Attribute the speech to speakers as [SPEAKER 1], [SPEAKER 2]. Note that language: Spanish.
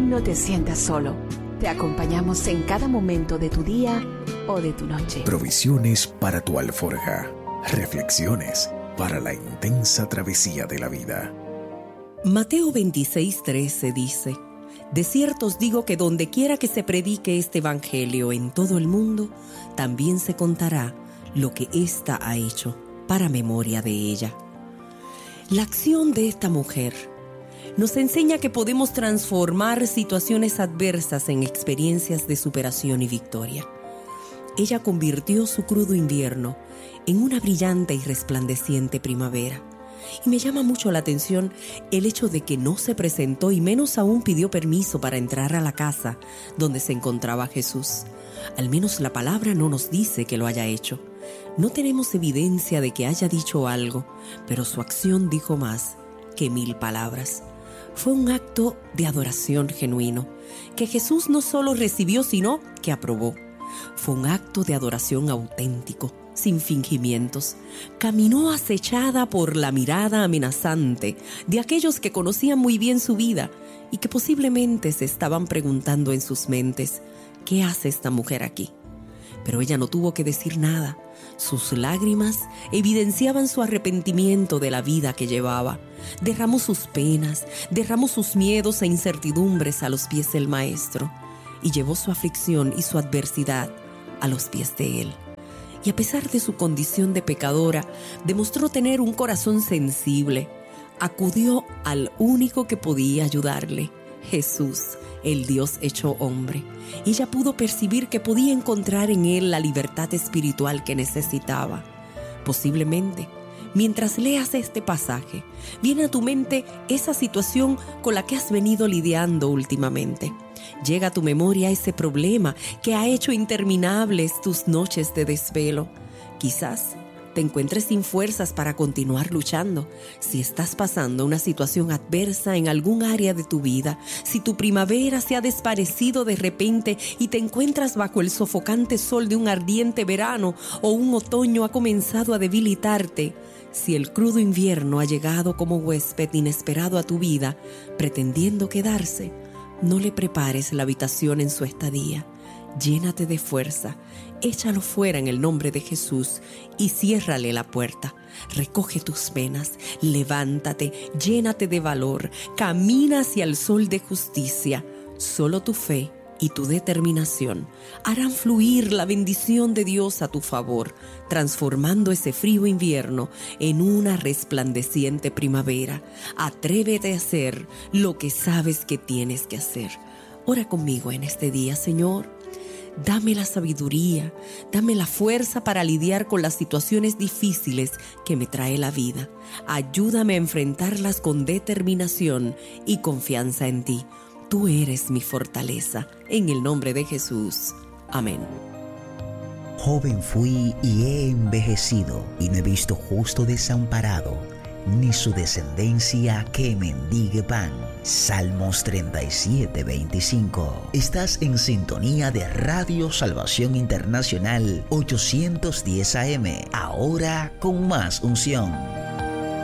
[SPEAKER 1] No te sientas solo. Te acompañamos en cada momento de tu día o de tu noche.
[SPEAKER 2] Provisiones para tu alforja. Reflexiones para la intensa travesía de la vida.
[SPEAKER 3] Mateo 26:13 dice: De cierto os digo que donde quiera que se predique este evangelio en todo el mundo, también se contará lo que ésta ha hecho, para memoria de ella. La acción de esta mujer nos enseña que podemos transformar situaciones adversas en experiencias de superación y victoria. Ella convirtió su crudo invierno en una brillante y resplandeciente primavera. Y me llama mucho la atención el hecho de que no se presentó y menos aún pidió permiso para entrar a la casa donde se encontraba Jesús. Al menos la palabra no nos dice que lo haya hecho. No tenemos evidencia de que haya dicho algo, pero su acción dijo más que 1000 palabras. Fue un acto de adoración genuino, que Jesús no solo recibió, sino que aprobó. Fue un acto de adoración auténtico, sin fingimientos. Caminó acechada por la mirada amenazante de aquellos que conocían muy bien su vida y que posiblemente se estaban preguntando en sus mentes: ¿qué hace esta mujer aquí? Pero ella no tuvo que decir nada. Sus lágrimas evidenciaban su arrepentimiento de la vida que llevaba. Derramó sus penas, derramó sus miedos e incertidumbres a los pies del Maestro y llevó su aflicción y su adversidad a los pies de Él. Y a pesar de su condición de pecadora, demostró tener un corazón sensible. Acudió al único que podía ayudarle, Jesús, el Dios hecho hombre. Ella pudo percibir que podía encontrar en Él la libertad espiritual que necesitaba. Posiblemente, mientras leas este pasaje, viene a tu mente esa situación con la que has venido lidiando últimamente. Llega a tu memoria ese problema que ha hecho interminables tus noches de desvelo. Quizás te encuentres sin fuerzas para continuar luchando. Si estás pasando una situación adversa en algún área de tu vida, si tu primavera se ha desvanecido de repente y te encuentras bajo el sofocante sol de un ardiente verano o un otoño ha comenzado a debilitarte, si el crudo invierno ha llegado como huésped inesperado a tu vida, pretendiendo quedarse, no le prepares la habitación en su estadía. Llénate de fuerza, échalo fuera en el nombre de Jesús y ciérrale la puerta. Recoge tus penas, levántate, llénate de valor, camina hacia el sol de justicia. Solo tu fe y tu determinación harán fluir la bendición de Dios a tu favor, transformando ese frío invierno en una resplandeciente primavera. Atrévete a hacer lo que sabes que tienes que hacer. Ora conmigo en este día: Señor, dame la sabiduría, dame la fuerza para lidiar con las situaciones difíciles que me trae la vida. Ayúdame a enfrentarlas con determinación y confianza en ti. Tú eres mi fortaleza. En el nombre de Jesús. Amén.
[SPEAKER 4] Joven fui y he envejecido, y no he visto justo desamparado, ni su descendencia que mendigue pan. Salmos 37:25. Estás en sintonía de Radio Salvación Internacional 810 AM, ahora con más unción.